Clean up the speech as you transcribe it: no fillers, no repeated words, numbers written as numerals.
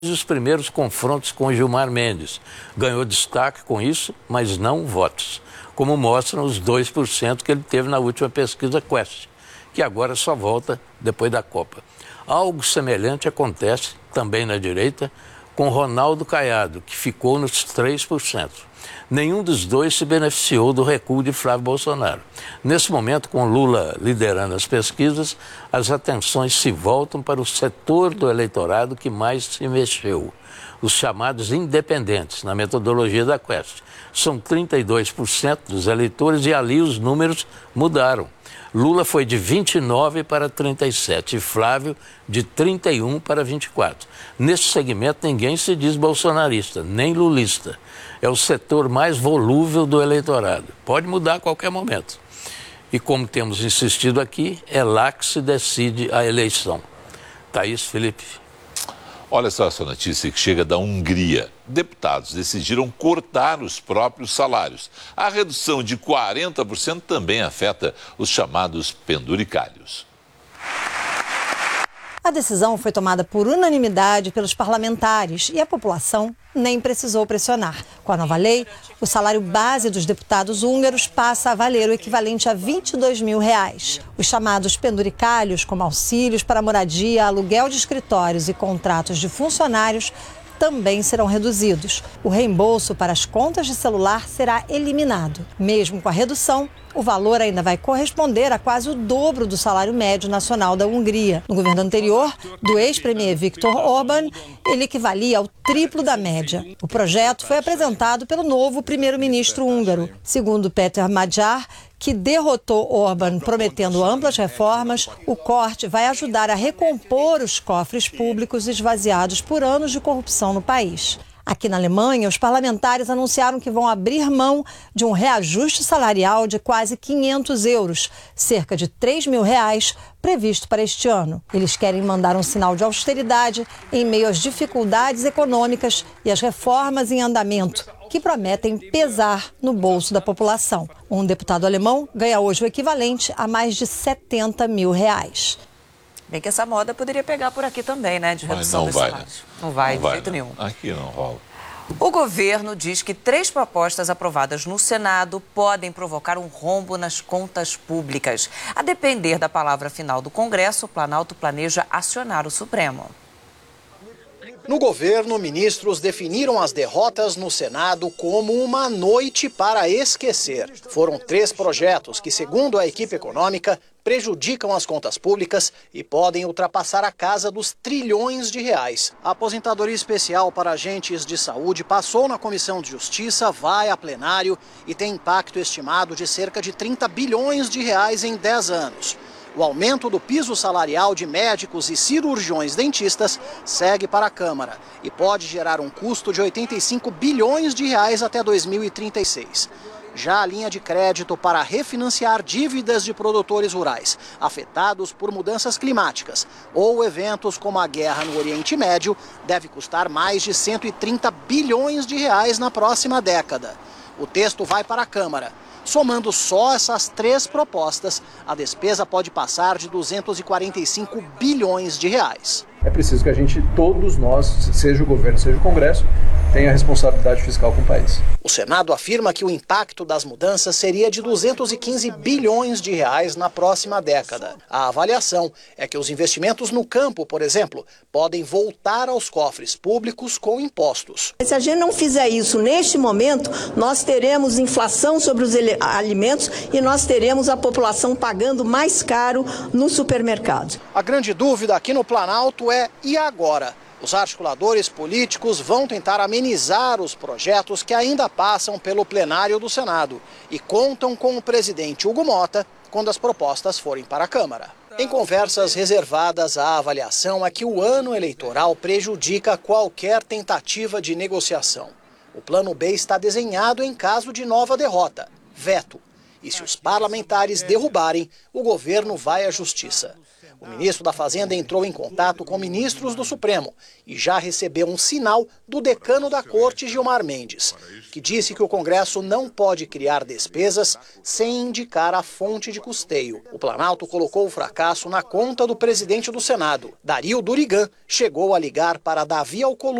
os primeiros confrontos com Gilmar Mendes. Ganhou destaque com isso, mas não votos, como mostram os 2% que ele teve na última pesquisa Quest, que agora só volta depois da Copa. Algo semelhante acontece também na direita com Ronaldo Caiado, que ficou nos 3%. Nenhum dos dois se beneficiou do recuo de Flávio Bolsonaro. Nesse momento, com Lula liderando as pesquisas, as atenções se voltam para o setor do eleitorado que mais se mexeu, os chamados independentes, na metodologia da Quest. São 32% dos eleitores e ali os números mudaram. Lula foi de 29 para 37 e Flávio de 31 para 24. Nesse segmento, ninguém se diz bolsonarista, nem lulista. É o setor mais volúvel do eleitorado. Pode mudar a qualquer momento. E como temos insistido aqui, é lá que se decide a eleição. Thaís, Felipe. Olha só essa notícia que chega da Hungria. Deputados decidiram cortar os próprios salários. A redução de 40% também afeta os chamados penduricalhos. A decisão foi tomada por unanimidade pelos parlamentares e a população nem precisou pressionar. Com a nova lei, o salário base dos deputados húngaros passa a valer o equivalente a R$22 mil. Os chamados penduricalhos, como auxílios para moradia, aluguel de escritórios e contratos de funcionários, também serão reduzidos. O reembolso para as contas de celular será eliminado. Mesmo com a redução, o valor ainda vai corresponder a quase o dobro do salário médio nacional da Hungria. No governo anterior, do ex-premier Viktor Orbán, ele equivalia ao triplo da média. O projeto foi apresentado pelo novo primeiro-ministro húngaro. Segundo Péter Magyar, que derrotou Orbán prometendo amplas reformas, o corte vai ajudar a recompor os cofres públicos esvaziados por anos de corrupção no país. Aqui na Alemanha, os parlamentares anunciaram que vão abrir mão de um reajuste salarial de quase 500 euros, cerca de R$3 mil, previsto para este ano. Eles querem mandar um sinal de austeridade em meio às dificuldades econômicas e às reformas em andamento, que prometem pesar no bolso da população. Um deputado alemão ganha hoje o equivalente a mais de R$70 mil. Bem que essa moda poderia pegar por aqui também, né? De redução dos salários. Não vai, de jeito nenhum. Aqui não rola. O governo diz que 3 propostas aprovadas no Senado podem provocar um rombo nas contas públicas. A depender da palavra final do Congresso, o Planalto planeja acionar o Supremo. No governo, ministros definiram as derrotas no Senado como uma noite para esquecer. Foram 3 projetos que, segundo a equipe econômica, prejudicam as contas públicas e podem ultrapassar a casa dos trilhões de reais. A aposentadoria especial para agentes de saúde passou na Comissão de Justiça, vai a plenário e tem impacto estimado de cerca de 30 bilhões de reais em 10 anos. O aumento do piso salarial de médicos e cirurgiões dentistas segue para a Câmara e pode gerar um custo de 85 bilhões de reais até 2036. Já a linha de crédito para refinanciar dívidas de produtores rurais afetados por mudanças climáticas ou eventos como a guerra no Oriente Médio deve custar mais de 130 bilhões de reais na próxima década. O texto vai para a Câmara. Somando só essas 3 propostas, a despesa pode passar de 245 bilhões de reais. É preciso que a gente, todos nós, seja o governo, seja o Congresso, tenha a responsabilidade fiscal com o país. O Senado afirma que o impacto das mudanças seria de 215 bilhões de reais na próxima década. A avaliação é que os investimentos no campo, por exemplo, podem voltar aos cofres públicos com impostos. Se a gente não fizer isso neste momento, nós teremos inflação sobre os alimentos e nós teremos a população pagando mais caro no supermercado. A grande dúvida aqui no Planalto é: e agora? Os articuladores políticos vão tentar amenizar os projetos que ainda passam pelo plenário do Senado e contam com o presidente Hugo Mota quando as propostas forem para a Câmara. Em conversas reservadas, a avaliação é que o ano eleitoral prejudica qualquer tentativa de negociação. O plano B está desenhado em caso de nova derrota, veto. E se os parlamentares derrubarem, o governo vai à justiça. O ministro da Fazenda entrou em contato com ministros do Supremo e já recebeu um sinal do decano da Corte, Gilmar Mendes, que disse que o Congresso não pode criar despesas sem indicar a fonte de custeio. O Planalto colocou o fracasso na conta do presidente do Senado. Dario Durigan chegou a ligar para Davi Alcolumbre,